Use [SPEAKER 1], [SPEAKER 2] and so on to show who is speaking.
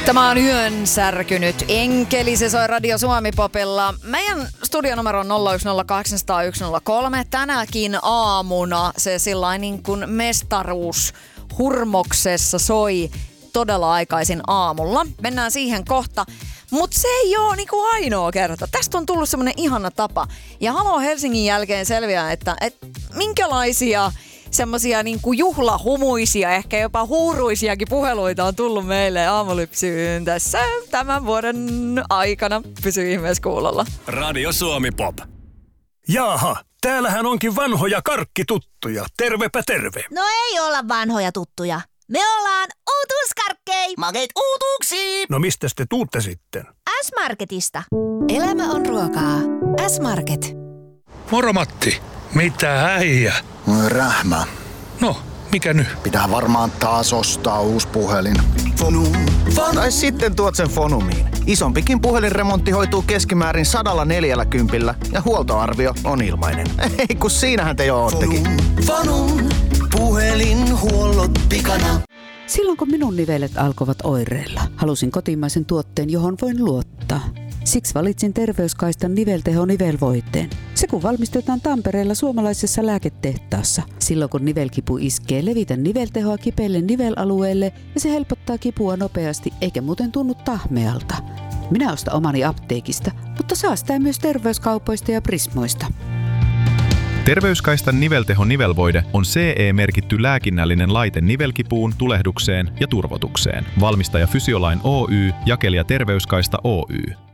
[SPEAKER 1] Tämä on yön särkynyt enkeli, se soi Radio Suomi-popilla. Meidän studionumero on 010800103. Tänäkin aamuna se sillain niin kuin mestaruus hurmoksessa soi todella aikaisin aamulla. Mennään siihen kohta. Mutta se ei ole niinku ainoa kerta. Tästä on tullut semmoinen ihana tapa. Ja Halo Helsingin jälkeen selviää, että minkälaisia semmoisia niinku juhlahumuisia, ehkä jopa huuruisiakin puheluita on tullut meille aamulypsyyn tässä tämän vuoden aikana. Pysy ihmeessä kuulolla.
[SPEAKER 2] Radio Suomi Pop.
[SPEAKER 3] Jaaha, täällähän onkin vanhoja karkkituttuja. Tervepä terve.
[SPEAKER 4] No ei olla vanhoja tuttuja. Me ollaan uutuuskarkkei.
[SPEAKER 5] Makeet uutuuksia.
[SPEAKER 3] No mistä te tuutte sitten?
[SPEAKER 4] S-Marketista.
[SPEAKER 6] Elämä on ruokaa. S-Market.
[SPEAKER 7] Moro Matti. Mitä äijä?
[SPEAKER 8] Rähmä.
[SPEAKER 7] No, mikä nyt?
[SPEAKER 8] Pitää varmaan taas ostaa uusi puhelin. Fonum. Tai sitten tuot sen Fonumiin. Isompikin puhelinremontti hoituu keskimäärin 140 ja huoltoarvio on ilmainen. Ei kun siinähän te jo oottekin.
[SPEAKER 5] Fonum. Puhelinhuollot pikana.
[SPEAKER 6] Silloin kun minun nivelet alkoivat oireilla, halusin kotimaisen tuotteen, johon voin luottaa. Siksi valitsin Terveyskaistan nivelteho-nivelvoiteen. Se kun valmistetaan Tampereella suomalaisessa lääketehtaassa. Silloin kun nivelkipu iskee, levitän niveltehoa kipeille nivelalueelle ja se helpottaa kipua nopeasti eikä muuten tunnu tahmealta. Minä ostan omani apteekista, mutta säästää myös terveyskaupoista ja Prismoista.
[SPEAKER 9] Terveyskaistan nivelteho-nivelvoide on CE-merkitty lääkinnällinen laite nivelkipuun, tulehdukseen ja turvotukseen. Valmistaja Fysiolain Oy, jakelija Terveyskaista Oy.